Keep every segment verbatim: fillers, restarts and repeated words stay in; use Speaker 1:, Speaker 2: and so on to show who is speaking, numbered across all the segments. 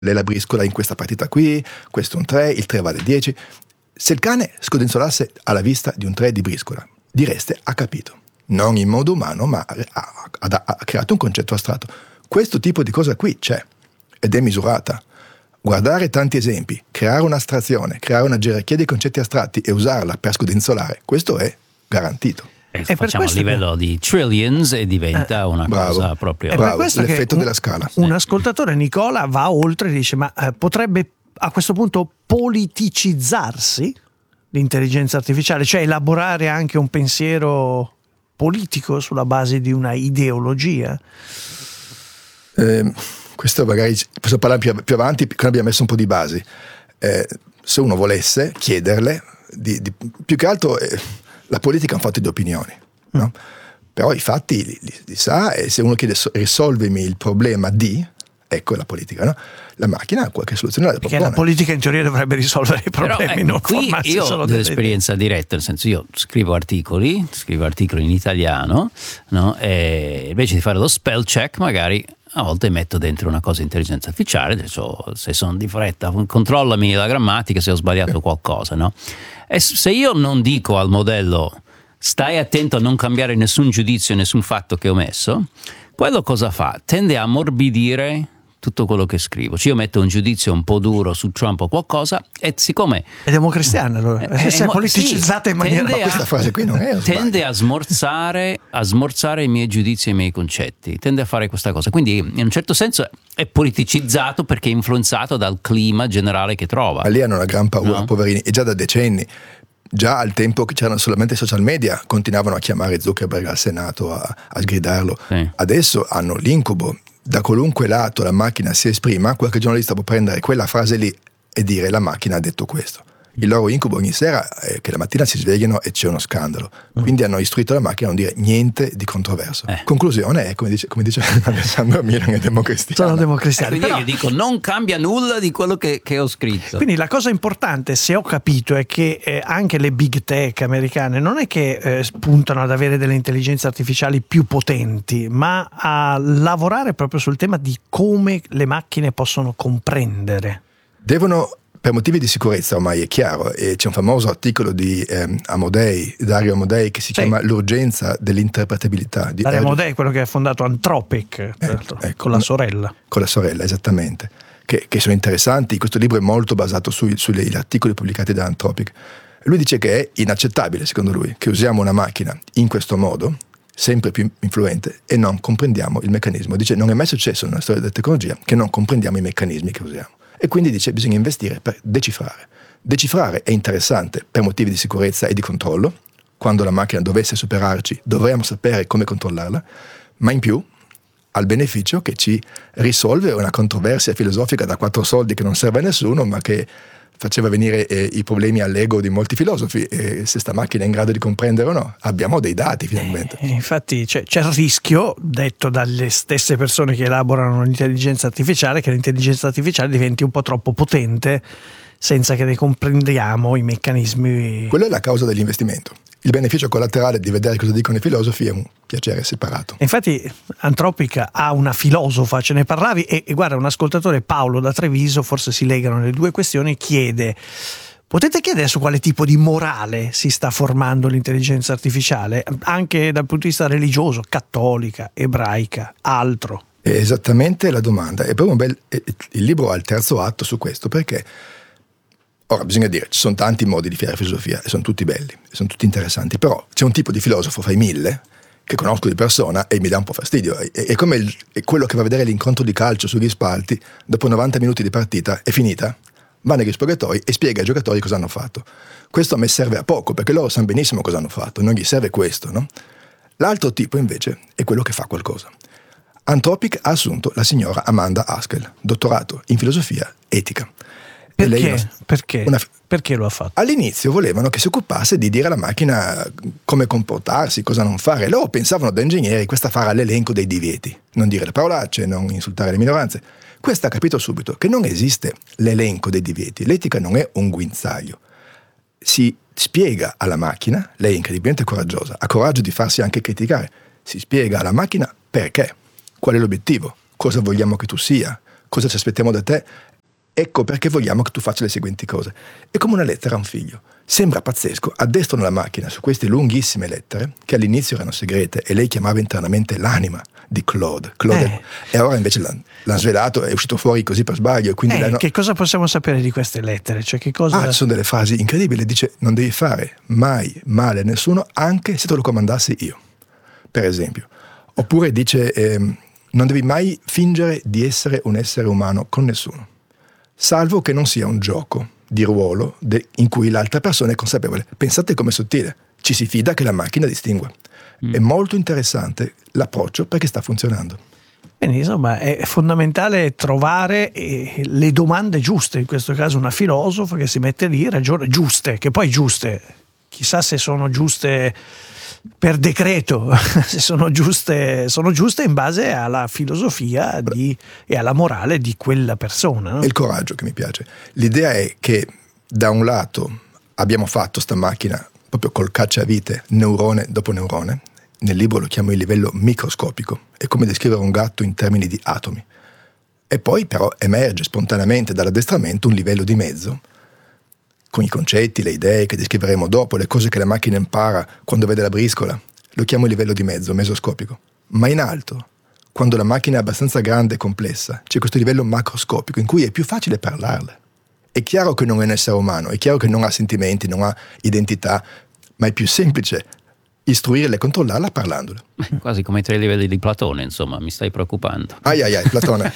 Speaker 1: lei la briscola in questa partita qui, questo è un tre, il tre vale dieci. Se il cane scodinzolasse alla vista di un tre di briscola, direste ha capito, non in modo umano, ma ha, ha, ha creato un concetto astratto. Questo tipo di cosa qui c'è ed è misurata. Guardare tanti esempi, creare un'astrazione, creare una gerarchia di concetti astratti e usarla per scodinzolare, questo è garantito.
Speaker 2: E e facciamo a livello che... di trillions e diventa eh, una
Speaker 1: bravo,
Speaker 2: cosa proprio...
Speaker 1: È bravo, l'effetto
Speaker 3: un,
Speaker 1: della scala.
Speaker 3: Un ascoltatore, Nicola, va oltre e dice ma eh, potrebbe a questo punto politicizzarsi l'intelligenza artificiale, cioè elaborare anche un pensiero politico sulla base di una ideologia?
Speaker 1: Eh, questo magari posso parlare più, più avanti, quando abbiamo messo un po' di basi. Eh, se uno volesse chiederle, di, di, più che altro eh, la politica è un fatto di opinioni, no? Però i fatti li, li, li sa, e se uno chiede risolvimi il problema di, ecco la politica, no? La macchina ha qualche soluzione la propone.
Speaker 3: Perché la politica in teoria dovrebbe risolvere i problemi. Però, eh, non
Speaker 2: qui io ho dell'esperienza diretta, nel senso io scrivo articoli, scrivo articoli in italiano, no? E invece di fare lo spell check magari a volte metto dentro una cosa intelligenza artificiale, adesso, se sono di fretta controllami la grammatica se ho sbagliato qualcosa, no? E se io non dico al modello stai attento a non cambiare nessun giudizio, nessun fatto che ho messo, quello cosa fa? Tende a ammorbidire tutto quello che scrivo. Cioè io metto un giudizio un po' duro su Trump o qualcosa e siccome
Speaker 3: è democristiana allora eh, si è politicizzata sì, in maniera
Speaker 1: ma questa frase qui non è
Speaker 2: tende a smorzare a smorzare i miei giudizi e i miei concetti, tende a fare questa cosa, quindi in un certo senso è politicizzato perché è influenzato dal clima generale che trova.
Speaker 1: Ma lì hanno una gran paura,
Speaker 2: no?
Speaker 1: Poverini, e già da decenni. Già al tempo che c'erano solamente i social media continuavano a chiamare Zuckerberg al Senato a, a sgridarlo.
Speaker 2: Sì.
Speaker 1: Adesso hanno l'incubo, da qualunque lato la macchina si esprima, qualche giornalista può prendere quella frase lì e dire la macchina ha detto questo. Il loro incubo ogni sera è che la mattina si svegliano e c'è uno scandalo. Quindi hanno istruito la macchina a non dire niente di controverso. Eh. Conclusione è, come dice, come dice Alessandro Milan, è democristiano.
Speaker 3: Sono democristiano.
Speaker 2: Eh, quindi
Speaker 3: Però,
Speaker 2: io dico non cambia nulla di quello che, che ho scritto.
Speaker 3: Quindi la cosa importante, se ho capito, è che eh, anche le big tech americane non è che eh, puntano ad avere delle intelligenze artificiali più potenti, ma a lavorare proprio sul tema di come le macchine possono comprendere.
Speaker 1: Devono... Per motivi di sicurezza ormai è chiaro, e c'è un famoso articolo di eh, Amodei, Dario Amodei, che si sì. chiama L'urgenza dell'interpretabilità. Di
Speaker 3: Dario Amodei è quello che ha fondato Anthropic, eh, ecco, con la sorella.
Speaker 1: Con la sorella, esattamente, che, che sono interessanti. Questo libro è molto basato sui, sugli articoli pubblicati da Anthropic. Lui dice che è inaccettabile, secondo lui, che usiamo una macchina in questo modo, sempre più influente, e non comprendiamo il meccanismo. Dice non è mai successo nella storia della tecnologia che non comprendiamo i meccanismi che usiamo. E quindi dice bisogna investire per decifrare. Decifrare è interessante per motivi di sicurezza e di controllo. Quando la macchina dovesse superarci dovremmo sapere come controllarla, ma in più ha il beneficio che ci risolve una controversia filosofica da quattro soldi che non serve a nessuno, ma che faceva venire eh, i problemi all'ego di molti filosofi, e se sta macchina è in grado di comprendere o no. Abbiamo dei dati finalmente.
Speaker 3: Eh, infatti c'è, c'è il rischio, detto dalle stesse persone che elaborano l'intelligenza artificiale, che l'intelligenza artificiale diventi un po' troppo potente senza che ne comprendiamo i meccanismi.
Speaker 1: Quella è la causa dell'investimento. Il beneficio collaterale di vedere cosa dicono i filosofi è un piacere separato.
Speaker 3: Infatti Anthropic ha una filosofa, ce ne parlavi, e, e guarda, un ascoltatore, Paolo da Treviso, forse si legano le due questioni, chiede: potete chiedere su quale tipo di morale si sta formando l'intelligenza artificiale, anche dal punto di vista religioso, cattolica, ebraica, altro?
Speaker 1: È esattamente la domanda. È proprio un bel, il libro ha il terzo atto su questo, perché ora bisogna dire, ci sono tanti modi di fare filosofia e sono tutti belli, sono tutti interessanti, però c'è un tipo di filosofo, fai mille, che conosco di persona e mi dà un po' fastidio. È, è come il, è quello che va a vedere l'incontro di calcio sugli spalti, dopo novanta minuti di partita è finita, va negli spogliatoi e spiega ai giocatori cosa hanno fatto. Questo a me serve a poco, perché loro sanno benissimo cosa hanno fatto, non gli serve questo, no? L'altro tipo invece è quello che fa qualcosa. Anthropic ha assunto la signora Amanda Haskell, dottorato in filosofia etica.
Speaker 3: Perché?
Speaker 1: Lei,
Speaker 3: Perché?
Speaker 1: Una,
Speaker 3: Perché lo ha fatto?
Speaker 1: All'inizio volevano che si occupasse di dire alla macchina come comportarsi, cosa non fare. Loro pensavano da ingegneri questa farà l'elenco dei divieti, non dire le parolacce, non insultare le minoranze. Questa ha capito subito che non esiste l'elenco dei divieti, l'etica non è un guinzaglio. Si spiega alla macchina, lei è incredibilmente coraggiosa, ha coraggio di farsi anche criticare, si spiega alla macchina perché, qual è l'obiettivo, cosa vogliamo che tu sia, cosa ci aspettiamo da te, ecco perché vogliamo che tu faccia le seguenti cose. È come una lettera a un figlio. Sembra pazzesco, addestrano la macchina su queste lunghissime lettere, che all'inizio erano segrete, e lei chiamava internamente l'anima di Claude. Claude
Speaker 3: Eh.
Speaker 1: E ora invece l'hanno, l'hanno svelato, è uscito fuori così per sbaglio. E quindi
Speaker 3: Eh,
Speaker 1: l'hanno...
Speaker 3: che cosa possiamo sapere di queste lettere? Cioè, che cosa...
Speaker 1: Ah, ci sono delle frasi incredibili. Dice: non devi fare mai male a nessuno, anche se te lo comandassi io, per esempio. Oppure dice: ehm, non devi mai fingere di essere un essere umano con nessuno, salvo che non sia un gioco di ruolo de- in cui l'altra persona è consapevole. Pensate com'è sottile. Ci si fida che la macchina distingua. Mm. È molto interessante l'approccio, perché sta funzionando.
Speaker 3: Quindi insomma è fondamentale trovare eh, le domande giuste, in questo caso una filosofa che si mette lì, ragione giuste, che poi giuste, chissà se sono giuste per decreto, se sono giuste, sono giuste in base alla filosofia di, e alla morale di quella persona. No?
Speaker 1: È il coraggio che mi piace. L'idea è che da un lato abbiamo fatto sta macchina proprio col cacciavite, neurone dopo neurone. Nel libro lo chiamo il livello microscopico, è come descrivere un gatto in termini di atomi. E poi però emerge spontaneamente dall'addestramento un livello di mezzo, con i concetti, le idee che descriveremo dopo, le cose che la macchina impara quando vede la briscola. Lo chiamo il livello di mezzo, mesoscopico. Ma in alto, quando la macchina è abbastanza grande e complessa, c'è questo livello macroscopico in cui è più facile parlarle. È chiaro che non è un essere umano, è chiaro che non ha sentimenti, non ha identità, ma è più semplice istruirla e controllarla parlandola.
Speaker 2: Quasi come i tre livelli di Platone, insomma, mi stai preoccupando.
Speaker 1: Ai ai ai, Platone.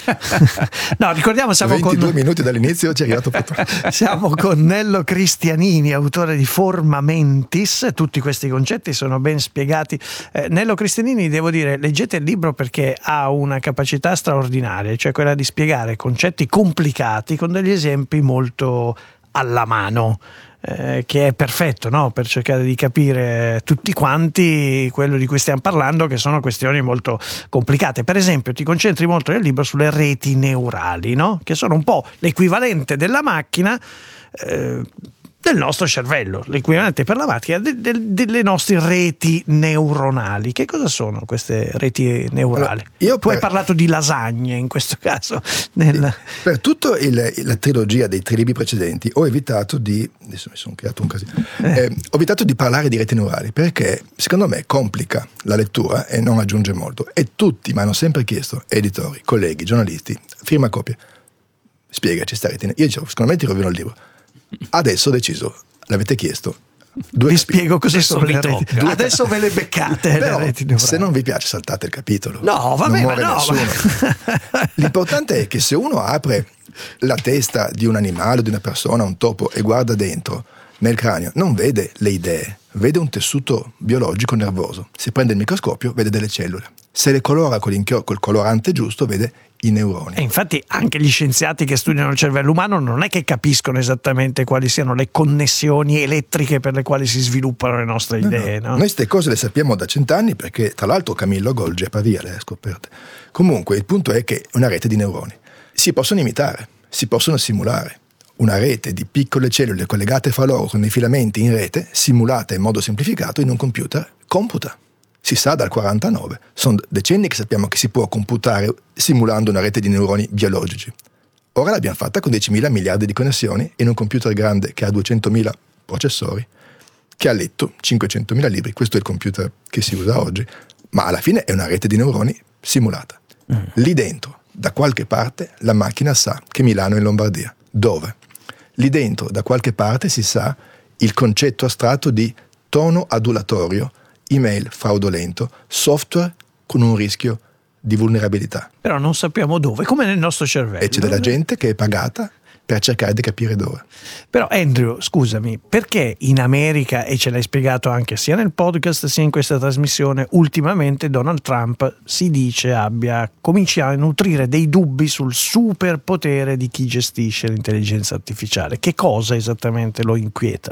Speaker 3: No, ricordiamo, siamo
Speaker 1: ventidue
Speaker 3: con...
Speaker 1: minuti dall'inizio ci è arrivato Platone.
Speaker 3: Siamo con Nello Cristianini, autore di Forma Mentis. Tutti questi concetti sono ben spiegati. Eh, Nello Cristianini, devo dire, leggete il libro perché ha una capacità straordinaria, cioè quella di spiegare concetti complicati con degli esempi molto alla mano. Eh, che è perfetto, no? Per cercare di capire tutti quanti quello di cui stiamo parlando, che sono questioni molto complicate. Per esempio, ti concentri molto nel libro sulle reti neurali, no? Che sono un po' l'equivalente della macchina eh, del nostro cervello, l'equivalente per la macchina de, de, delle nostre reti neuronali. Che cosa sono queste reti neurali?
Speaker 1: Allora, io
Speaker 3: tu
Speaker 1: per...
Speaker 3: hai parlato di lasagne in questo caso. Nel...
Speaker 1: Per tutta la trilogia dei tre libri precedenti ho evitato di, adesso mi sono creato un casino, eh. Eh, ho evitato di parlare di reti neurali, perché secondo me complica la lettura e non aggiunge molto. E tutti mi hanno sempre chiesto, editori, colleghi, giornalisti, firma copie, spiegaci sta rete. Io dicevo, secondo me ti rovino il libro. Adesso ho deciso, l'avete chiesto, due
Speaker 3: vi
Speaker 1: capi-
Speaker 3: spiego cosa sono le reti.
Speaker 2: tocca.
Speaker 3: Adesso ve le beccate.
Speaker 1: Però,
Speaker 3: le reti neurali.
Speaker 1: se non vi piace saltate il capitolo.
Speaker 3: No, vabbè,
Speaker 1: non
Speaker 3: ma
Speaker 1: muore
Speaker 3: no,
Speaker 1: nessuno.
Speaker 3: ma...
Speaker 1: L'importante è che se uno apre la testa di un animale, di una persona, un topo, e guarda dentro nel cranio, non vede le idee, vede un tessuto biologico nervoso. Se prende il microscopio vede delle cellule. Se le colora con l'inchio- col colorante giusto vede i neuroni.
Speaker 3: E infatti anche gli scienziati che studiano il cervello umano non è che capiscono esattamente quali siano le connessioni elettriche per le quali si sviluppano le nostre
Speaker 1: No,
Speaker 3: idee.
Speaker 1: no.
Speaker 3: No?
Speaker 1: Noi queste cose le sappiamo da cent'anni, perché tra l'altro Camillo Golgi a Pavia le ha scoperte. Comunque il punto è che è una rete di neuroni. Si possono imitare, si possono simulare. Una rete di piccole cellule collegate fra loro con dei filamenti in rete, simulata in modo semplificato in un computer, computa. Si sa dal quarantanove, sono decenni che sappiamo che si può computare simulando una rete di neuroni biologici. Ora l'abbiamo fatta con diecimila miliardi di connessioni in un computer grande che ha duecentomila processori, che ha letto cinquecentomila libri. Questo è il computer che si usa oggi, ma alla fine è una rete di neuroni simulata. Mm. Lì dentro, da qualche parte, la macchina sa che Milano è in Lombardia. Dove? Lì dentro, da qualche parte, si sa il concetto astratto di tono adulatorio, email fraudolento, software con un rischio di vulnerabilità.
Speaker 3: Però non sappiamo dove, come nel nostro cervello.
Speaker 1: E c'è della gente che è pagata per cercare di capire dove.
Speaker 3: Però Andrew, scusami, perché in America, e ce l'hai spiegato anche sia nel podcast sia in questa trasmissione, ultimamente Donald Trump si dice abbia cominci a nutrire dei dubbi sul superpotere di chi gestisce l'intelligenza artificiale? Che cosa esattamente lo inquieta?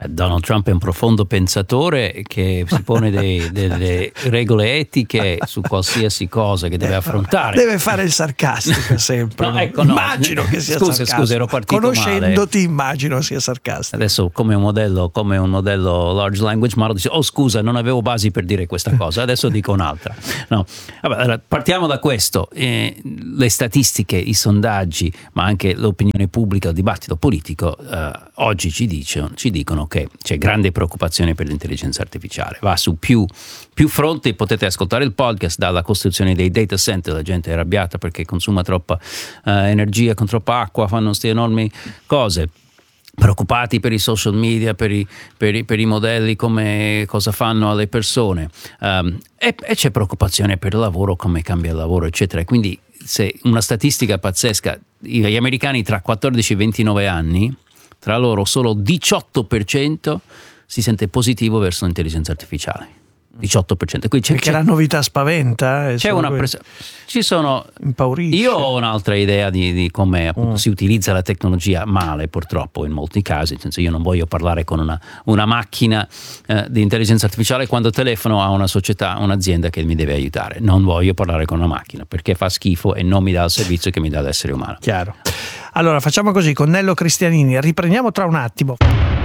Speaker 2: Donald Trump è un profondo pensatore che si pone dei, delle regole etiche su qualsiasi cosa che deve affrontare.
Speaker 3: Deve fare il sarcastico sempre.
Speaker 2: No, ecco, no.
Speaker 3: Immagino che sia
Speaker 2: scusa,
Speaker 3: sarcastico.
Speaker 2: Scusa, ero partito
Speaker 3: Conoscendoti,
Speaker 2: male.
Speaker 3: immagino sia sarcastico.
Speaker 2: Adesso come un modello, come un modello large language model dice: oh scusa, non avevo basi per dire questa cosa, adesso dico un'altra. No. Vabbè, allora, partiamo da questo. Eh, le statistiche, i sondaggi, ma anche l'opinione pubblica, il dibattito politico eh, oggi ci, dice, ci dicono che c'è grande preoccupazione per l'intelligenza artificiale. Va su più, più fronti, potete ascoltare il podcast, dalla costruzione dei data center, la gente è arrabbiata perché consuma troppa uh, energia con troppa acqua, fanno queste enormi cose. Preoccupati per i social media, per i, per i, per i modelli, come cosa fanno alle persone, um, e, e c'è preoccupazione per il lavoro, come cambia il lavoro, eccetera. Quindi se una statistica pazzesca, gli americani tra quattordici e ventinove anni, tra loro solo diciotto per cento si sente positivo verso l'intelligenza artificiale. diciotto per cento. Quindi c'è,
Speaker 3: Perché
Speaker 2: c'è,
Speaker 3: la novità spaventa?
Speaker 2: C'è una presa- ci sono
Speaker 3: Impaurisce.
Speaker 2: Io ho un'altra idea di, di come appunto, mm. si utilizza la tecnologia male, purtroppo, in molti casi. Nel senso, io non voglio parlare con una, una macchina eh, di intelligenza artificiale quando telefono a una società, un'azienda che mi deve aiutare. Non voglio parlare con una macchina perché fa schifo e non mi dà il servizio che mi dà l'essere umano.
Speaker 3: Chiaro. Allora facciamo così con Nello Cristianini, riprendiamo tra un attimo.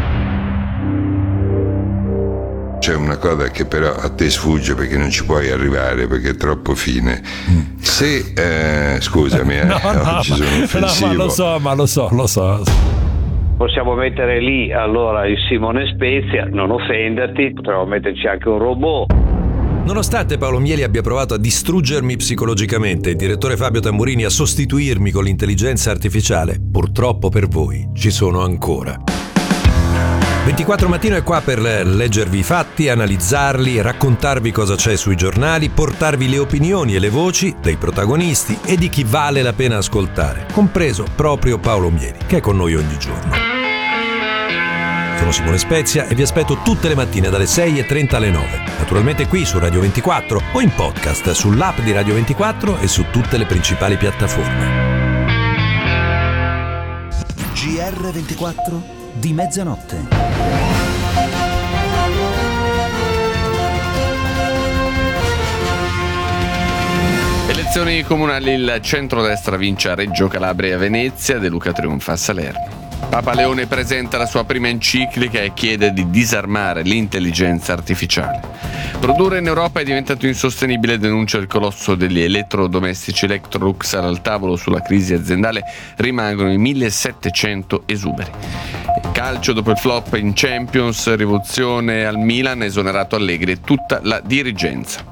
Speaker 4: C'è una cosa che però a te sfugge perché non ci puoi arrivare, perché è troppo fine. Se eh, scusami, eh,
Speaker 5: no, no,
Speaker 4: ci sono
Speaker 5: ma,
Speaker 4: offensivo.
Speaker 5: no, ma lo so, ma lo so, lo so.
Speaker 6: Possiamo mettere lì allora il Simone Spezia, non offenderti, potremmo metterci anche un robot.
Speaker 7: Nonostante Paolo Mieli abbia provato a distruggermi psicologicamente e il direttore Fabio Tamburini a sostituirmi con l'intelligenza artificiale, purtroppo per voi ci sono ancora. ventiquattro Mattino è qua per leggervi i fatti, analizzarli, raccontarvi cosa c'è sui giornali, portarvi le opinioni e le voci dei protagonisti e di chi vale la pena ascoltare, compreso proprio Paolo Mieli, che è con noi ogni giorno. Sono Simone Spezia e vi aspetto tutte le mattine dalle sei e trenta alle nove, naturalmente qui su Radio ventiquattro o in podcast sull'app di Radio ventiquattro e su tutte le principali piattaforme.
Speaker 8: G R ventiquattro di mezzanotte.
Speaker 9: Elezioni comunali, il centrodestra vince a Reggio Calabria e a Venezia, De Luca trionfa a Salerno. Papa Leone presenta la sua prima enciclica e chiede di disarmare l'intelligenza artificiale. Produrre in Europa è diventato insostenibile, denuncia il colosso degli elettrodomestici Electrolux. Al tavolo sulla crisi aziendale rimangono i millesettecento esuberi. Calcio, dopo il flop in Champions, rivoluzione al Milan, esonerato Allegri e tutta la dirigenza.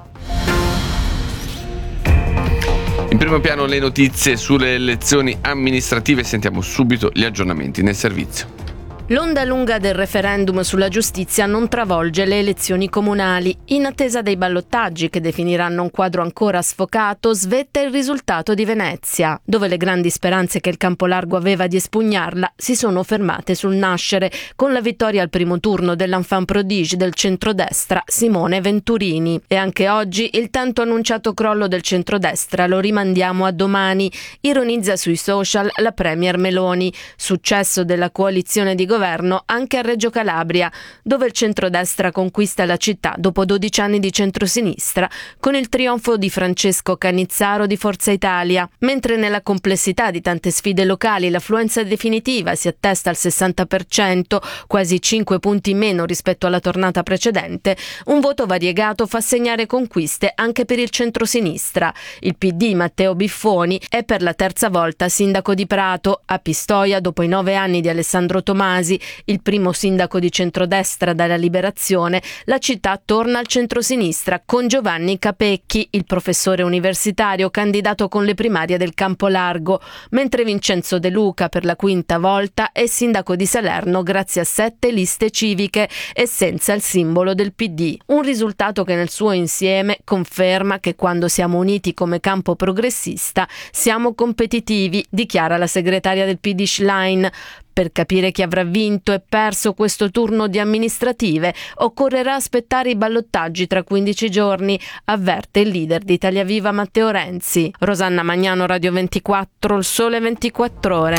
Speaker 9: In primo piano le notizie sulle elezioni amministrative, sentiamo subito gli aggiornamenti nel servizio.
Speaker 10: L'onda lunga del referendum sulla giustizia non travolge le elezioni comunali. In attesa dei ballottaggi che definiranno un quadro ancora sfocato, svetta il risultato di Venezia, dove le grandi speranze che il Campolargo aveva di espugnarla si sono fermate sul nascere, con la vittoria al primo turno dell'enfant prodige del centrodestra Simone Venturini. E anche oggi il tanto annunciato crollo del centrodestra lo rimandiamo a domani, ironizza sui social la premier Meloni. Successo della coalizione di governo anche a Reggio Calabria, dove il centrodestra conquista la città dopo dodici anni di centrosinistra, con il trionfo di Francesco Cannizzaro di Forza Italia. Mentre nella complessità di tante sfide locali l'affluenza definitiva si attesta al sessanta per cento, quasi cinque punti meno rispetto alla tornata precedente, un voto variegato fa segnare conquiste anche per il centrosinistra. Il P D Matteo Biffoni è per la terza volta sindaco di Prato. A Pistoia, dopo i nove anni di Alessandro Tomasi, il primo sindaco di centrodestra dalla liberazione, la città torna al centrosinistra con Giovanni Capecchi, il professore universitario candidato con le primarie del Campolargo, mentre Vincenzo De Luca per la quinta volta è sindaco di Salerno grazie a sette liste civiche e senza il simbolo del P D. Un risultato che nel suo insieme conferma che quando siamo uniti come campo progressista siamo competitivi, dichiara la segretaria del P D Schlein. Per capire chi avrà vinto e perso questo turno di amministrative occorrerà aspettare i ballottaggi tra quindici giorni, avverte il leader di Italia Viva Matteo Renzi. Rosanna Magnano, Radio ventiquattro, Il Sole ventiquattro Ore.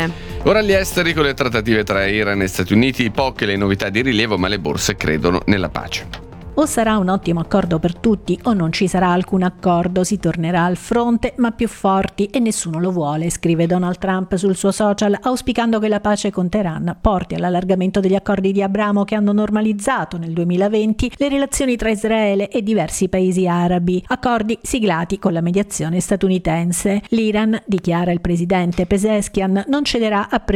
Speaker 9: Ora gli esteri con le trattative tra Iran e Stati Uniti, poche le novità di rilievo, ma le borse credono nella pace.
Speaker 11: O sarà un ottimo accordo per tutti o non ci sarà alcun accordo, si tornerà al fronte ma più forti e nessuno lo vuole, scrive Donald Trump sul suo social, auspicando che la pace con Teheran porti all'allargamento degli accordi di Abramo che hanno normalizzato nel duemilaventi le relazioni tra Israele e diversi paesi arabi, accordi siglati con la mediazione statunitense. L'Iran, dichiara il presidente Pezeshkian, non cederà a